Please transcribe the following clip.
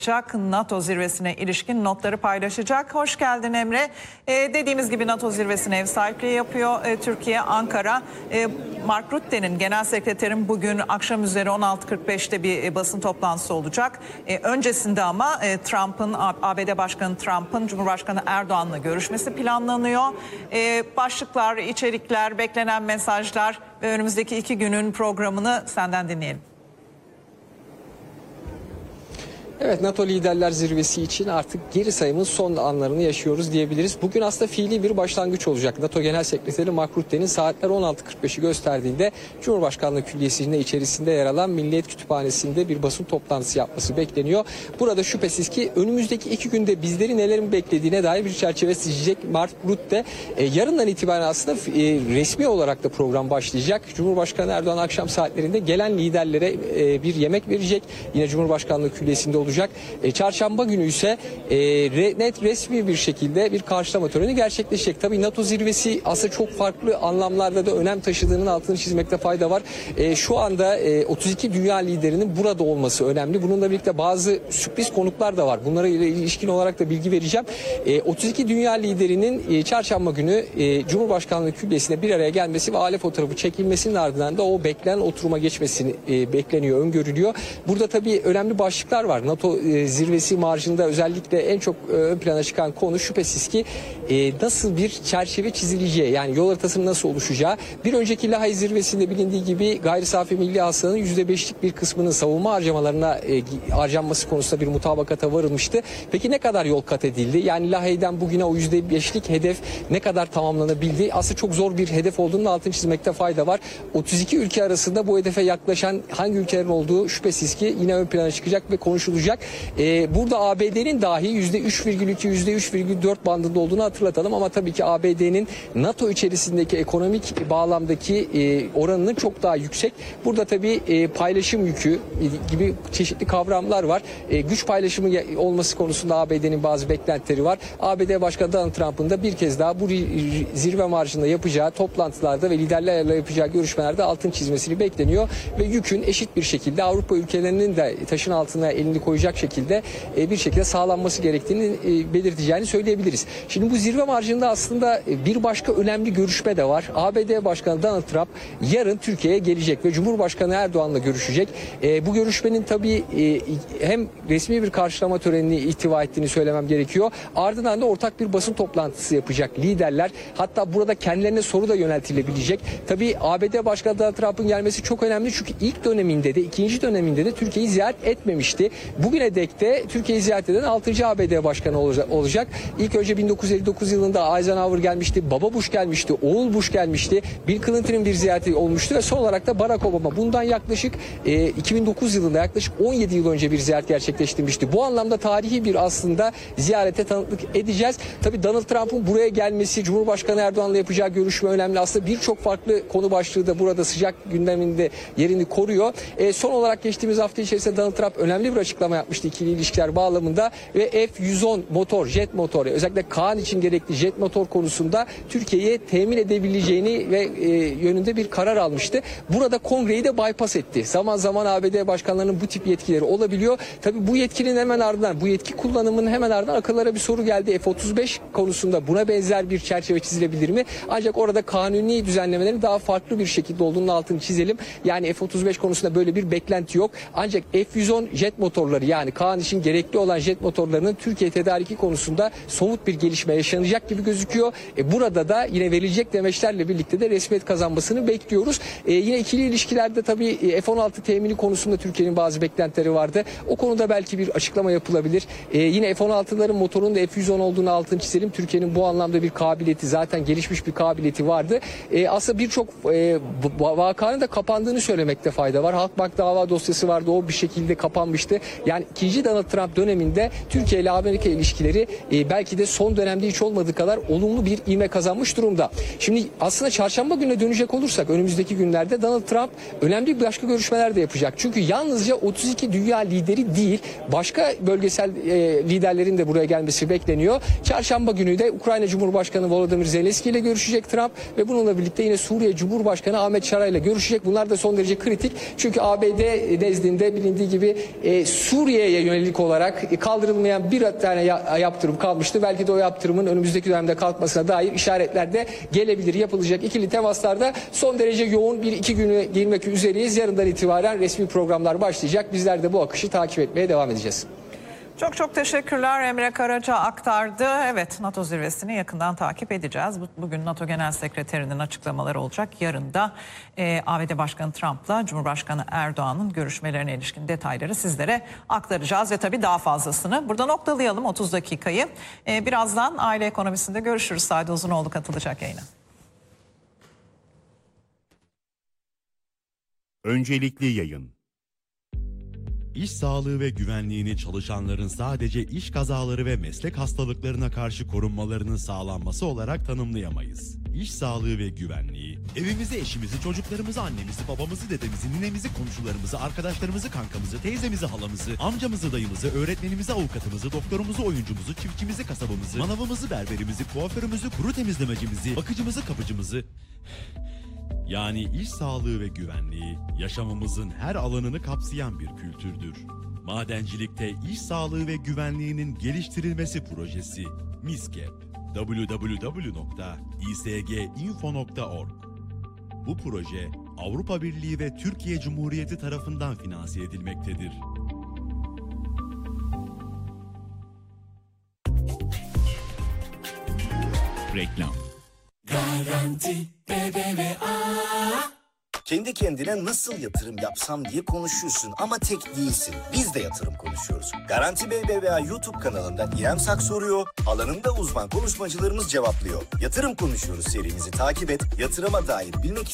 NATO zirvesine ilişkin notları paylaşacak. Hoş geldin Emre. Dediğimiz gibi NATO zirvesine ev sahipliği yapıyor Türkiye, Ankara. Mark Rutte'nin, genel sekreterin bugün akşam üzeri 16.45'te bir basın toplantısı olacak. Öncesinde ama ABD Başkanı Trump'ın Cumhurbaşkanı Erdoğan'la görüşmesi planlanıyor. Başlıklar, içerikler, beklenen mesajlar ve önümüzdeki 2 günün programını senden dinleyelim. Evet, NATO Liderler Zirvesi için artık geri sayımın son anlarını yaşıyoruz diyebiliriz. Bugün aslında fiili bir başlangıç olacak. NATO Genel Sekreteri Mark Rutte'nin saatler 16.45'i gösterdiğinde Cumhurbaşkanlığı Külliyesi'nin içerisinde yer alan Milliyet Kütüphanesi'nde bir basın toplantısı yapması bekleniyor. Burada şüphesiz ki önümüzdeki 2 günde bizleri nelerin beklediğine dair bir çerçeve çizecek Mark Rutte. Yarından itibaren aslında resmi olarak da program başlayacak. Cumhurbaşkanı Erdoğan akşam saatlerinde gelen liderlere bir yemek verecek. Yine Cumhurbaşkanlığı Külliyesi'nde olacak. Çarşamba günü ise resmi bir şekilde bir karşılama töreni gerçekleşecek. Tabii NATO zirvesi aslında çok farklı anlamlarda da önem taşıdığının altını çizmekte fayda var. Şu anda 32 dünya liderinin burada olması önemli. Bununla birlikte bazı sürpriz konuklar da var. Bunlara ilişkin olarak da bilgi vereceğim. 32 dünya liderinin çarşamba günü Cumhurbaşkanlığı Külliyesi'ne bir araya gelmesi ve aile fotoğrafı çekilmesinin ardından da o beklenen oturuma geçmesini bekleniyor, öngörülüyor. Burada tabii önemli başlıklar var. NATO zirvesi marjında özellikle en çok ön plana çıkan konu şüphesiz ki nasıl bir çerçeve çizileceği, yani yol haritasının nasıl oluşacağı. Bir önceki Lahey zirvesinde bilindiği gibi gayri safi milli hasılanın %5'lik bir kısmının savunma harcamalarına harcanması konusunda bir mutabakata varılmıştı. Peki ne kadar yol kat edildi? Yani Lahey'den bugüne o %5'lik hedef ne kadar tamamlanabildi? Aslında çok zor bir hedef olduğunun altını çizmekte fayda var. 32 ülke arasında bu hedefe yaklaşan hangi ülkelerin olduğu şüphesiz ki yine ön plana çıkacak ve konuşulacak. Burada ABD'nin dahi %3,2, %3,4 bandında olduğunu hatırlatalım ama tabii ki ABD'nin NATO içerisindeki ekonomik bağlamdaki oranının çok daha yüksek. Burada tabii paylaşım yükü gibi çeşitli kavramlar var. Güç paylaşımı olması konusunda ABD'nin bazı beklentileri var. ABD Başkanı Donald Trump'ın da bir kez daha bu zirve marjında yapacağı toplantılarda ve liderlerle yapacağı görüşmelerde altın çizmesini bekleniyor ve yükün eşit bir şekilde Avrupa ülkelerinin de taşın altına elini koyacak şekilde bir şekilde sağlanması gerektiğini belirteceğini söyleyebiliriz. Şimdi bu zirve marjında aslında bir başka önemli görüşme de var. ABD Başkanı Donald Trump yarın Türkiye'ye gelecek ve Cumhurbaşkanı Erdoğan'la görüşecek. Bu görüşmenin tabii hem resmi bir karşılama törenini ihtiva ettiğini söylemem gerekiyor. Ardından da ortak bir basın toplantısı yapacak liderler. Hatta burada kendilerine soru da yöneltilebilecek. Tabii ABD Başkanı Donald Trump'ın gelmesi çok önemli çünkü ilk döneminde de ikinci döneminde de Türkiye'yi ziyaret etmemişti. Bugüne dek de Türkiye'yi ziyaret eden 6. ABD Başkanı olacak. İlk önce 1959 yılında Eisenhower gelmişti, Baba Bush gelmişti, oğul Bush gelmişti, Bill Clinton'ın bir ziyareti olmuştu ve son olarak da Barack Obama bundan yaklaşık 2009 yılında yaklaşık 17 yıl önce bir ziyaret gerçekleştirmişti. Bu anlamda tarihi bir aslında ziyarete tanıklık edeceğiz. Tabii Donald Trump'ın buraya gelmesi, Cumhurbaşkanı Erdoğan'la yapacağı görüşme önemli. Aslında birçok farklı konu başlığı da burada sıcak gündeminde yerini koruyor. Son olarak geçtiğimiz hafta içerisinde Donald Trump önemli bir açıklama yapmıştı ikili ilişkiler bağlamında ve F-110 motor, jet motor, özellikle Kaan için gerekli jet motor konusunda Türkiye'ye temin edebileceğini ve yönünde bir karar almıştı. Burada kongreyi de bypass etti. Zaman zaman ABD başkanlarının bu tip yetkileri olabiliyor. Tabii bu yetkinin hemen ardından, bu yetki kullanımının hemen ardından akıllara bir soru geldi. F-35 konusunda buna benzer bir çerçeve çizilebilir mi? Ancak orada kanuni düzenlemelerin daha farklı bir şekilde olduğunun altını çizelim. Yani F-35 konusunda böyle bir beklenti yok. Ancak F-110 jet motorları, yani Kaan için gerekli olan jet motorlarının Türkiye tedariki konusunda somut bir gelişme yaşanacak gibi gözüküyor. Burada da yine verilecek demeçlerle birlikte de resmiyet kazanmasını bekliyoruz. Yine ikili ilişkilerde tabii F-16 temini konusunda Türkiye'nin bazı beklentileri vardı. O konuda belki bir açıklama yapılabilir. Yine F-16'ların motorunun da F-110 olduğunu altını çizelim. Türkiye'nin bu anlamda bir kabiliyeti, zaten gelişmiş bir kabiliyeti vardı. Aslında birçok vakanın da kapandığını söylemekte fayda var. Halkbank dava dosyası vardı. O bir şekilde kapanmıştı. Yani ikinci Donald Trump döneminde Türkiye ile Amerika ilişkileri belki de son dönemde hiç olmadığı kadar olumlu bir ivme kazanmış durumda. Şimdi aslında çarşamba gününe dönecek olursak önümüzdeki günlerde Donald Trump önemli başka görüşmeler de yapacak. Çünkü yalnızca 32 dünya lideri değil, başka bölgesel liderlerin de buraya gelmesi bekleniyor. Çarşamba günü de Ukrayna Cumhurbaşkanı Volodymyr Zelenski ile görüşecek Trump ve bununla birlikte yine Suriye Cumhurbaşkanı Ahmet Şara ile görüşecek. Bunlar da son derece kritik. Çünkü ABD nezdinde bilindiği gibi Suriye Suriye'ye yönelik olarak kaldırılmayan bir tane yaptırım kalmıştı. Belki de o yaptırımın önümüzdeki dönemde kalkmasına dair işaretler de gelebilir. Yapılacak ikili temaslarda son derece yoğun bir iki güne girmek üzereyiz. Yarından itibaren resmi programlar başlayacak. Bizler de bu akışı takip etmeye devam edeceğiz. Çok çok teşekkürler. Emre Karaca aktardı. Evet, NATO zirvesini yakından takip edeceğiz. Bugün NATO Genel Sekreterinin açıklamaları olacak. Yarın da ABD Başkanı Trump'la Cumhurbaşkanı Erdoğan'ın görüşmelerine ilişkin detayları sizlere aktaracağız ve tabii daha fazlasını. Burada noktalayalım 30 dakikayı. Birazdan aile ekonomisinde görüşürüz. Sade Uzunoğlu katılacak yayına. Öncelikli yayın. İş sağlığı ve güvenliğini çalışanların sadece iş kazaları ve meslek hastalıklarına karşı korunmalarının sağlanması olarak tanımlayamayız. İş sağlığı ve güvenliği, evimizi, eşimizi, çocuklarımızı, annemizi, babamızı, dedemizi, ninemizi, komşularımızı, arkadaşlarımızı, kankamızı, teyzemizi, halamızı, amcamızı, dayımızı, öğretmenimizi, avukatımızı, doktorumuzu, oyuncumuzu, çiftçimizi, kasabamızı, manavımızı, berberimizi, kuaförümüzü, kuru temizlemecimizi, bakıcımızı, kapıcımızı... Yani iş sağlığı ve güvenliği yaşamımızın her alanını kapsayan bir kültürdür. Madencilikte iş sağlığı ve güvenliğinin geliştirilmesi projesi MİSGEP www.isginfo.org. Bu proje Avrupa Birliği ve Türkiye Cumhuriyeti tarafından finanse edilmektedir. Reklam. Garanti BBVA. Kendi kendine nasıl yatırım yapsam diye konuşuyorsun ama tek değilsin. Biz de yatırım konuşuyoruz. Garanti BBVA YouTube kanalında İrem Sak soruyor, alanında uzman konuşmacılarımız cevaplıyor. Yatırım konuşuyoruz serimizi takip et, yatırıma dair bilmek